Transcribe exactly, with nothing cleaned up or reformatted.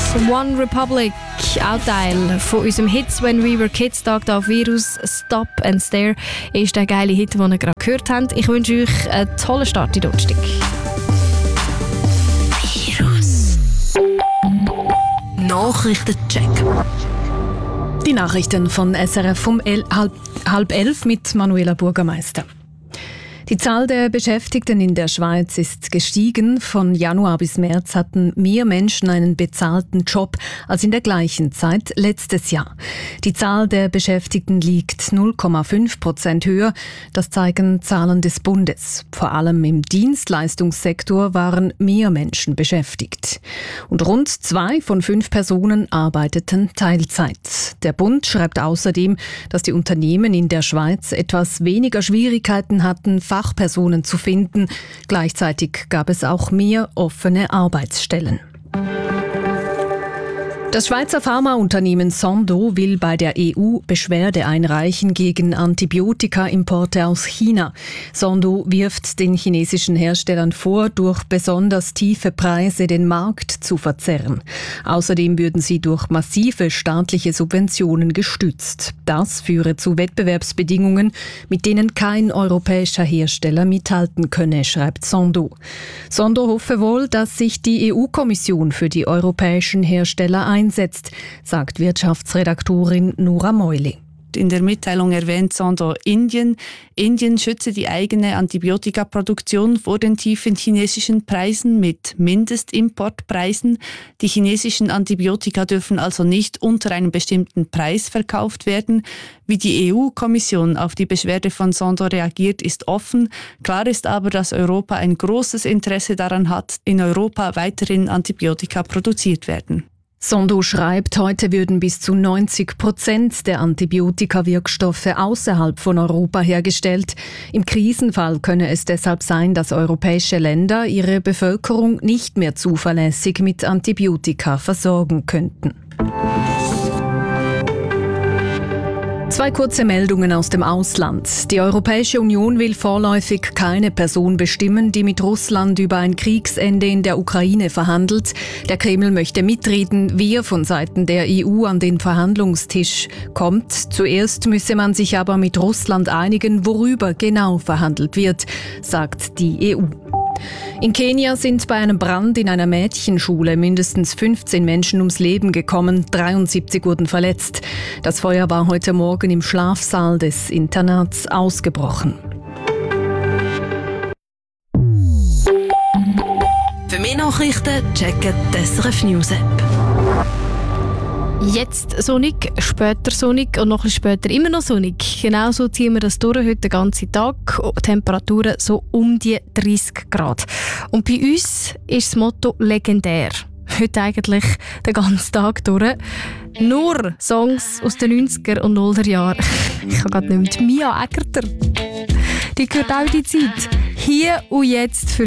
One Republic, auch Teil von unserem Hits When We Were Kids Tag da auf Virus. Stop and Stare ist der geile Hit, den ihr gerade gehört habt. Ich wünsche euch einen tollen Start in Donnerstag. Virus Nachrichtencheck. Die Nachrichten von S R F um el- halb, halb elf mit Manuela Bürgermeister. Die Zahl der Beschäftigten in der Schweiz ist gestiegen. Von Januar bis März hatten mehr Menschen einen bezahlten Job als in der gleichen Zeit letztes Jahr. Die Zahl der Beschäftigten liegt null Komma fünf Prozent höher. Das zeigen Zahlen des Bundes. Vor allem im Dienstleistungssektor waren mehr Menschen beschäftigt. Und rund zwei von fünf Personen arbeiteten Teilzeit. Der Bund schreibt außerdem, dass die Unternehmen in der Schweiz etwas weniger Schwierigkeiten hatten, Fachpersonen zu finden. Gleichzeitig gab es auch mehr offene Arbeitsstellen. Das Schweizer Pharmaunternehmen Sandoz will bei der E U Beschwerde einreichen gegen Antibiotika-Importe aus China. Sandoz wirft den chinesischen Herstellern vor, durch besonders tiefe Preise den Markt zu verzerren. Außerdem würden sie durch massive staatliche Subventionen gestützt. Das führe zu Wettbewerbsbedingungen, mit denen kein europäischer Hersteller mithalten könne, schreibt Sandoz. Sandoz hoffe wohl, dass sich die E U-Kommission für die europäischen Hersteller einsetzt, sagt Wirtschaftsredaktorin Nora Meuli. In der Mitteilung erwähnt Sandoz Indien. Indien schütze die eigene Antibiotikaproduktion vor den tiefen chinesischen Preisen mit Mindestimportpreisen. Die chinesischen Antibiotika dürfen also nicht unter einem bestimmten Preis verkauft werden. Wie die E U-Kommission auf die Beschwerde von Sandoz reagiert, ist offen. Klar ist aber, dass Europa ein großes Interesse daran hat, in Europa weiterhin Antibiotika produziert werden. Sandoz schreibt, heute würden bis zu neunzig Prozent der Antibiotika-Wirkstoffe außerhalb von Europa hergestellt. Im Krisenfall könne es deshalb sein, dass europäische Länder ihre Bevölkerung nicht mehr zuverlässig mit Antibiotika versorgen könnten. Zwei kurze Meldungen aus dem Ausland. Die Europäische Union will vorläufig keine Person bestimmen, die mit Russland über ein Kriegsende in der Ukraine verhandelt. Der Kreml möchte mitreden, wer von Seiten der E U an den Verhandlungstisch kommt. Zuerst müsse man sich aber mit Russland einigen, worüber genau verhandelt wird, sagt die E U. In Kenia sind bei einem Brand in einer Mädchenschule mindestens fünfzehn Menschen ums Leben gekommen, dreiundsiebzig wurden verletzt. Das Feuer war heute Morgen im Schlafsaal des Internats ausgebrochen. Für mehr Nachrichten checken die S R F News App. Jetzt sonnig, später sonnig und noch ein bisschen später immer noch sonnig. Genau so ziehen wir das durch heute den ganzen Tag. Temperaturen so um die dreißig Grad. Und bei uns ist das Motto legendär. Heute eigentlich den ganzen Tag durch. Nur Songs aus den neunziger und nuller Jahren. Ich habe gerade nicht mehr. Mia Egerter. Die gehört auch in die Zeit. Hier und jetzt für